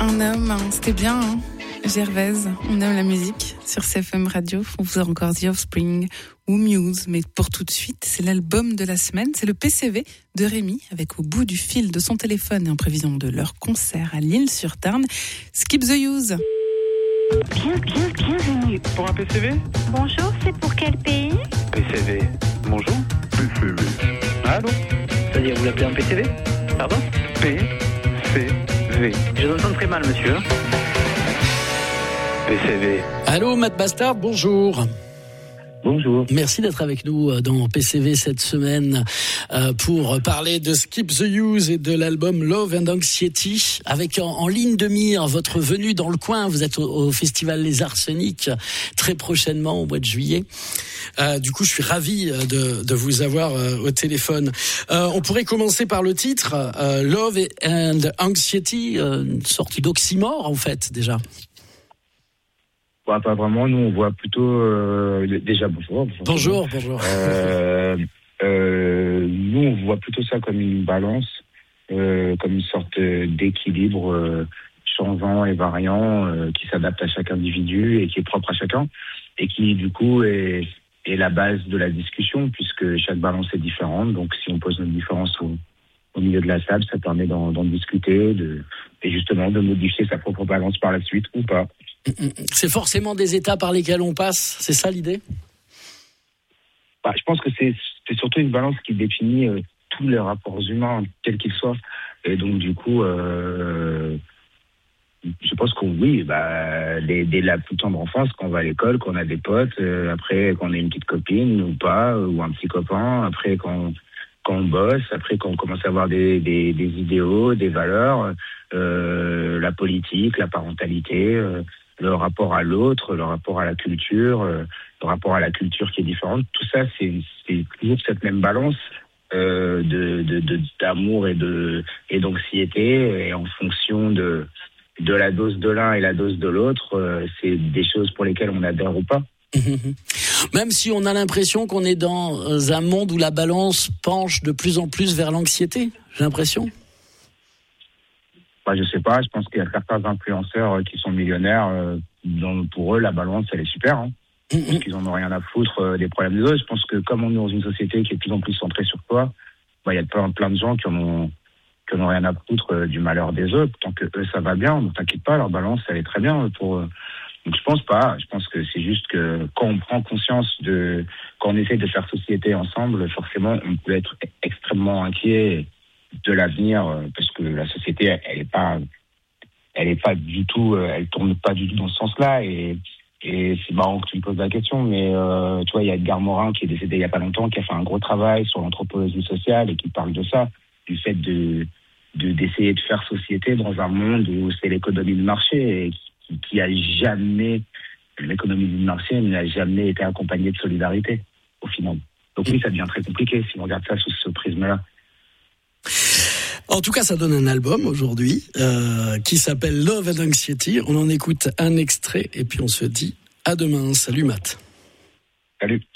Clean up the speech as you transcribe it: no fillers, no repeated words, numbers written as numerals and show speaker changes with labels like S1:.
S1: Un homme, hein, c'était bien, hein. Gervaise, on aime la musique sur CFM Radio. On vous a encore The Offspring ou Muse, mais pour tout de suite, c'est l'album de la semaine. C'est le PCV de Rémi, avec au bout du fil de son téléphone et en prévision de leur concert à L'Isle-sur-Tarn, Skip the Use.
S2: Bienvenue.
S3: Pour un PCV ?
S2: Bonjour, c'est pour quel pays ?
S3: PCV. Bonjour. PCV. Allô ?
S4: C'est-à-dire, vous l'appelez un PCV ? Pardon ?
S3: PCV.
S4: Je vous entends très mal, monsieur.
S3: PCV.
S5: Allô, Matt Bastard, bonjour.
S4: Bonjour.
S5: Merci d'être avec nous dans PCV cette semaine pour parler de Skip the Use et de l'album Love and Anxiety. Avec en ligne de mire votre venue dans le coin. Vous êtes au Festival Les Arsenics très prochainement au mois de juillet. Du coup, je suis ravi de vous avoir au téléphone. On pourrait commencer par le titre Love and Anxiety, une sorte d'oxymore en fait déjà.
S6: Pas vraiment, nous on voit plutôt déjà bonjour.
S5: Bonjour.
S6: Nous on voit plutôt ça comme une balance, comme une sorte d'équilibre changeant et variant qui s'adapte à chaque individu et qui est propre à chacun et qui du coup est la base de la discussion puisque chaque balance est différente. Donc si on pose notre différence au milieu de la table, ça permet d'en discuter et justement de modifier sa propre balance par la suite ou pas.
S5: C'est forcément des états par lesquels on passe, c'est ça l'idée ?
S6: Je pense que c'est surtout une balance qui définit tous les rapports humains, quels qu'ils soient. Et donc du coup, je pense que oui, dès la plus tendre enfance, quand on va à l'école, qu'on a des potes, après qu'on a une petite copine ou pas, ou un petit copain, après quand on bosse, après quand on commence à avoir des idéaux, des valeurs, la politique, la parentalité, le rapport à l'autre, le rapport à la culture, le rapport à la culture qui est différente. Tout ça, c'est toujours cette même balance d'amour et d'anxiété. Et en fonction de la dose de l'un et la dose de l'autre, c'est des choses pour lesquelles on adhère ou pas.
S5: Même si on a l'impression qu'on est dans un monde où la balance penche de plus en plus vers l'anxiété, j'ai l'impression.
S6: Je sais pas, je pense qu'il y a certains influenceurs qui sont millionnaires, pour eux la balance elle est super, hein. Parce qu'ils en ont rien à foutre des problèmes des autres. Je pense que comme on est dans une société qui est de plus en plus centrée sur toi, il y a plein de gens qui en ont rien à foutre du malheur des autres, tant que eux ça va bien, ne t'inquiète pas, leur balance elle est très bien pour eux. Donc je pense que c'est juste que quand on prend conscience quand on essaie de faire société ensemble, forcément on peut être extrêmement inquiet de l'avenir parce que la société elle tourne pas du tout dans ce sens-là et c'est marrant que tu me poses la question, mais tu vois, il y a Edgar Morin qui est décédé il y a pas longtemps, qui a fait un gros travail sur l'anthropologie sociale et qui parle de ça, du fait d'essayer de faire société dans un monde où c'est l'économie de marché et qui a jamais, l'économie du marché n'a jamais été accompagnée de solidarité au final. Donc oui, ça devient très compliqué si on regarde ça sous ce prisme-là.
S5: En tout cas, ça donne un album aujourd'hui qui s'appelle Love and Anxiety. On en écoute un extrait et puis on se dit à demain. Salut Matt.
S6: Salut.